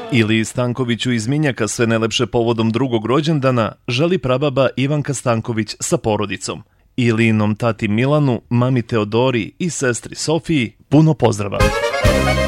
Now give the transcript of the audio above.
Iliji Stankoviću iz Minjaka sve najlepše povodom drugog rođendana želi prababa Ivanka Stanković sa porodicom. Ilijinom tati Milanu, mami Teodori i sestri Sofiji puno pozdrava.